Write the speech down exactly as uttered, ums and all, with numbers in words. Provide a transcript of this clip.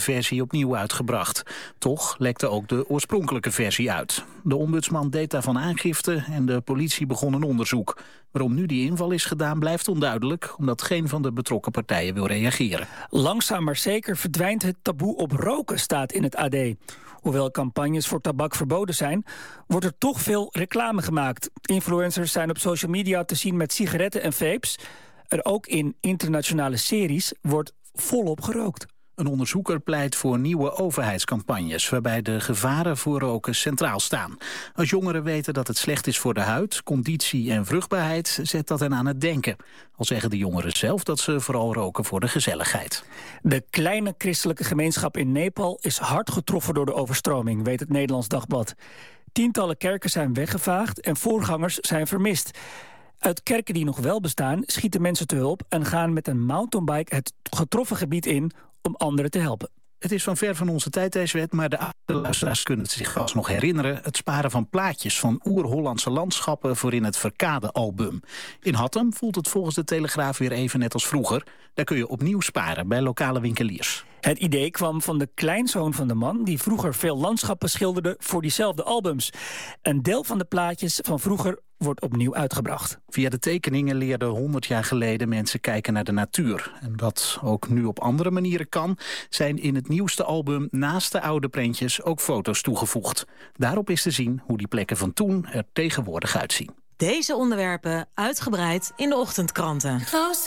versie opnieuw uitgebracht. Toch lekte ook de oorspronkelijke versie uit. De ombudsman deed daarvan aangifte en de politie begon een onderzoek. Waarom nu die inval is gedaan blijft onduidelijk, omdat geen van de betrokken partijen wil reageren. Langzaam maar zeker verdwijnt het taboe op roken, staat in het A D. Hoewel campagnes voor tabak verboden zijn, wordt er toch veel reclame gemaakt. Influencers zijn op social media te zien met sigaretten en vapes. En ook in internationale series wordt volop gerookt. Een onderzoeker pleit voor nieuwe overheidscampagnes, waarbij de gevaren voor roken centraal staan. Als jongeren weten dat het slecht is voor de huid, conditie en vruchtbaarheid, zet dat hen aan het denken. Al zeggen de jongeren zelf dat ze vooral roken voor de gezelligheid. De kleine christelijke gemeenschap in Nepal is hard getroffen door de overstroming, weet het Nederlands Dagblad. Tientallen kerken zijn weggevaagd en voorgangers zijn vermist. Uit kerken die nog wel bestaan schieten mensen te hulp en gaan met een mountainbike het getroffen gebied in om anderen te helpen. Het is van ver van onze tijd, deze wet, maar de oude luisteraars kunnen het zich vast nog herinneren. Het sparen van plaatjes van oer-Hollandse landschappen voor in het Verkade-album. In Hattem voelt het volgens de Telegraaf weer even net als vroeger. Daar kun je opnieuw sparen bij lokale winkeliers. Het idee kwam van de kleinzoon van de man die vroeger veel landschappen schilderde voor diezelfde albums. Een deel van de plaatjes van vroeger wordt opnieuw uitgebracht. Via de tekeningen leerden honderd jaar geleden mensen kijken naar de natuur. En dat ook nu op andere manieren kan, zijn in het nieuwste album naast de oude prentjes ook foto's toegevoegd. Daarop is te zien hoe die plekken van toen er tegenwoordig uitzien. Deze onderwerpen uitgebreid in de ochtendkranten.